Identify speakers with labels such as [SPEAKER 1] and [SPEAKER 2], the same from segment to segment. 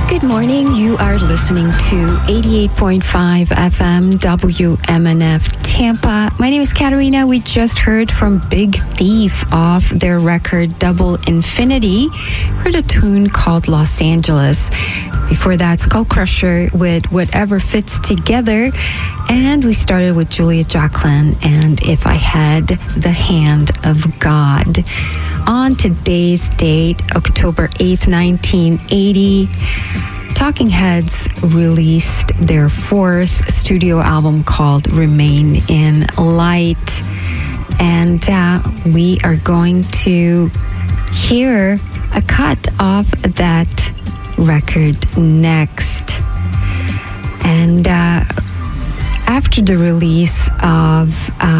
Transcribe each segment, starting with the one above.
[SPEAKER 1] Good morning. You are listening to 88.5 FM WMNF Tampa. My name is Katarina. We just heard from Big Thief off their record Double Infinity. Heard a tune called Los Angeles. Before that, Skull Crusher with Whatever Fits Together. And we started with Julia Jacqueline and If I Had the Hand of God. On today's date, October 8th, 1980, Talking Heads released their fourth studio album called Remain in Light. And we are going to hear a cut of that record next. And after the release of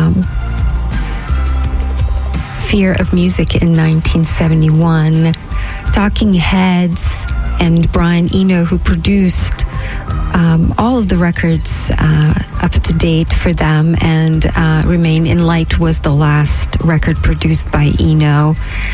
[SPEAKER 1] Fear of Music in 1971, Talking Heads and Brian Eno, who produced all of the records up to date for them, and Remain in Light was the last record produced by Eno.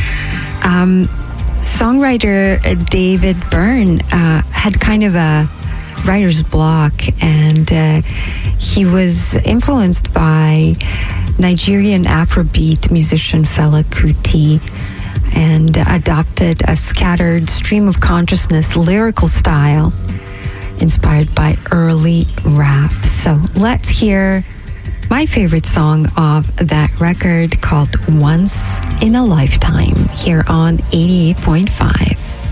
[SPEAKER 1] Songwriter David Byrne had kind of a writer's block, and he was influenced by Nigerian Afrobeat musician Fela Kuti, and adopted a scattered stream of consciousness lyrical style inspired by early rap. So let's hear my favorite song of that record called Once in a Lifetime here on 88.5.